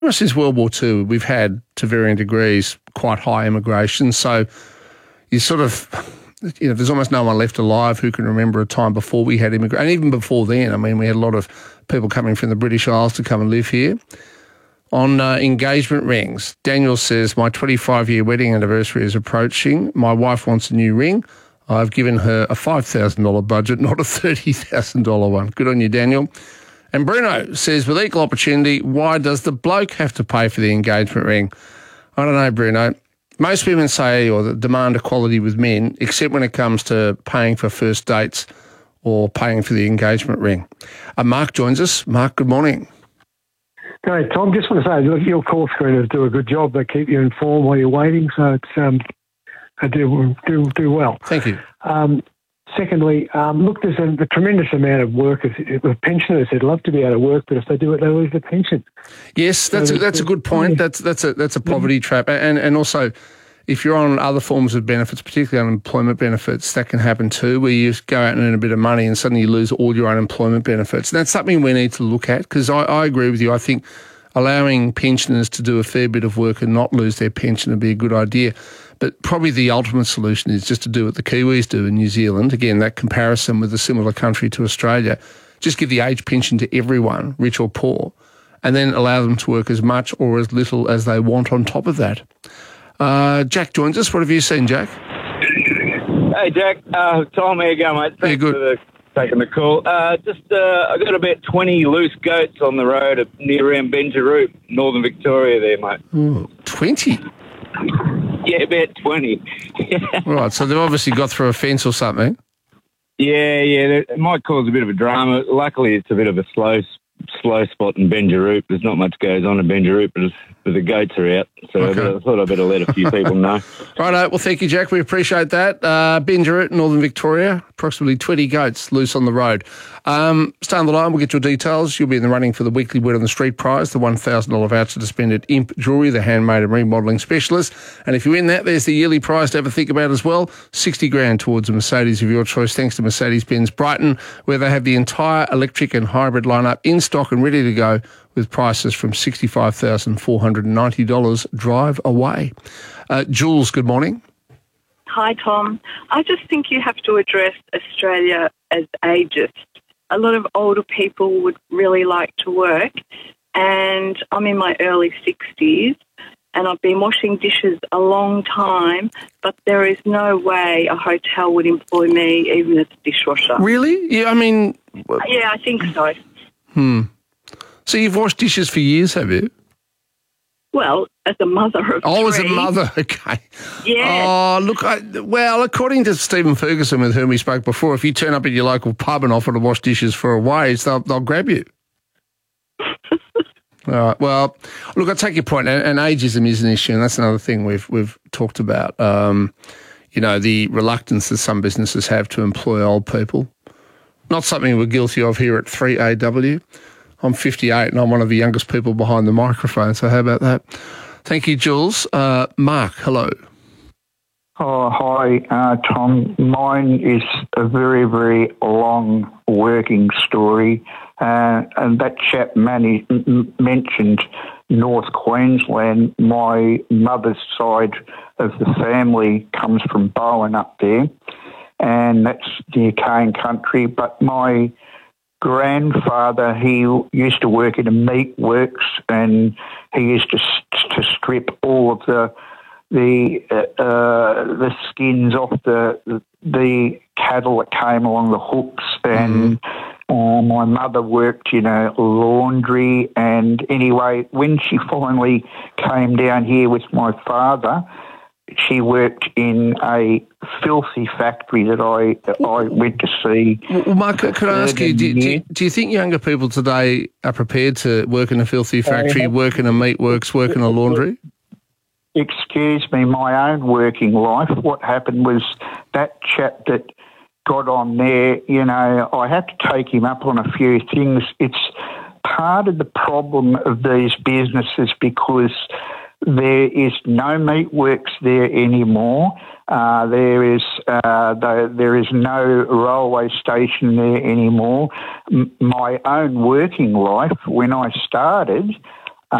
Since World War II, we've had, to varying degrees, quite high immigration. So you sort of, there's almost no one left alive who can remember a time before we had immigration. And even before then, I mean, we had a lot of people coming from the British Isles to come and live here. On engagement rings, Daniel says, my 25-year wedding anniversary is approaching. My wife wants a new ring. I've given her a $5,000 budget, not a $30,000 one. Good on you, Daniel. And Bruno says, with equal opportunity, why does the bloke have to pay for the engagement ring? I don't know, Bruno. Most women say or demand equality with men, except when it comes to paying for first dates or paying for the engagement ring. Mark joins us. Mark, good morning. Hey, Tom, just want to say, look, your call screeners do a good job. They keep you informed while you're waiting, so it's they do well. Thank you. Secondly, look, there's a tremendous amount of work with pensioners. They'd love to be able to work, but if they do it, they lose their pension. Yes, that's a good point. Yeah. That's a poverty trap, and also, if you're on other forms of benefits, particularly unemployment benefits, that can happen too, where you go out and earn a bit of money and suddenly you lose all your unemployment benefits. And that's something we need to look at, because I agree with you. I think allowing pensioners to do a fair bit of work and not lose their pension would be a good idea. But probably the ultimate solution is just to do what the Kiwis do in New Zealand. Again, that comparison with a similar country to Australia. Just give the age pension to everyone, rich or poor, and then allow them to work as much or as little as they want on top of that. Jack joins us. What have you seen, Jack? Hey, Jack. Tom, how you going, mate? Thanks good. For taking the call. I got about 20 loose goats on the road near around Benjaroop, Northern Victoria there, mate. Ooh, 20? Yeah, about 20. Right, so they've obviously got through a fence or something. Yeah, it might cause a bit of a drama. Luckily, it's a bit of a slow spot in Benjaroop. There's not much goes on in Benjaroop, but the goats are out. So okay. I thought I'd better let a few people know. Righto, well, thank you, Jack. We appreciate that. Benjaroop, Northern Victoria, approximately 20 goats loose on the road. Stay on the line, we'll get your details. You'll be in the running for the weekly Word on the Street prize, the $1,000 voucher to spend at Imp Jewellery, the handmade and remodelling specialist. And if you win that, there's the yearly prize to have a think about as well, $60,000 towards a Mercedes of your choice, thanks to Mercedes-Benz Brighton, where they have the entire electric and hybrid lineup in stock and ready to go with prices from $65,490. Drive away. Jules, good morning. Hi, Tom. I just think you have to address Australia as ageist. A lot of older people would really like to work, and I'm in my early 60s, and I've been washing dishes a long time, but there is no way a hotel would employ me even as a dishwasher. Really? Yeah, I mean... Yeah, I think so. So you've washed dishes for years, have you? Well, as a mother of three. As a mother, okay. Yeah. Oh, look, according to Stephen Ferguson, with whom we spoke before, if you turn up at your local pub and offer to wash dishes for a wage, they'll grab you. All right, well, look, I take your point, and ageism is an issue, and that's another thing we've talked about. The reluctance that some businesses have to employ old people. Not something we're guilty of here at 3AW. I'm 58 and I'm one of the youngest people behind the microphone, so how about that? Thank you, Jules. Mark, hello. Oh, hi, Tom. Mine is a very, very long working story, and that chap mentioned North Queensland. My mother's side of the family comes from Bowen up there, and that's near Cane Country, but my grandfather, he used to work in a meat works, and he used to strip all of the skins off the cattle that came along the hooks, and my mother worked in a laundry. And anyway, when she finally came down here with my father, she worked in a filthy factory that I went to see. Well, Mark, could I ask you, do you think younger people today are prepared to work in a filthy factory, work in a meat works, work in a laundry? Excuse me, my own working life, what happened was that chap that got on there, I had to take him up on a few things. It's part of the problem of these businesses because there is no meat works there anymore. There is no railway station there anymore. My own working life, when I started,